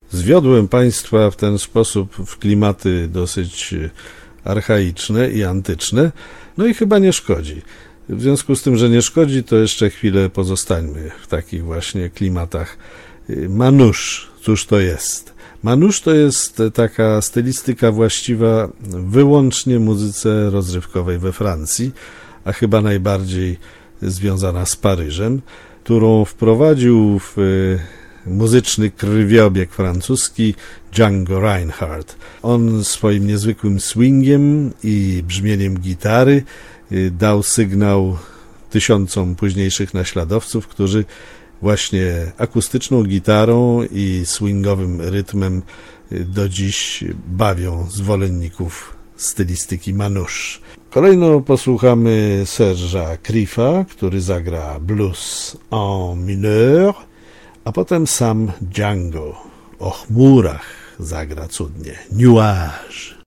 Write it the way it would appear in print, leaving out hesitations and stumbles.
Zwiodłem Państwa w ten sposób w klimaty dosyć archaiczne i antyczne, no i chyba nie szkodzi. W związku z tym, że nie szkodzi, to jeszcze chwilę pozostańmy w takich właśnie klimatach. Manouche, cóż to jest? Manouche to jest taka stylistyka właściwa wyłącznie muzyce rozrywkowej we Francji, a chyba najbardziej związana z Paryżem, którą wprowadził w muzyczny krwiobieg francuski Django Reinhardt. On swoim niezwykłym swingiem i brzmieniem gitary dał sygnał tysiącom późniejszych naśladowców, którzy właśnie akustyczną gitarą i swingowym rytmem do dziś bawią zwolenników stylistyki manouche. Kolejno posłuchamy Serge'a Criffa, który zagra blues en mineur, a potem sam Django o chmurach zagra cudnie. Nuage.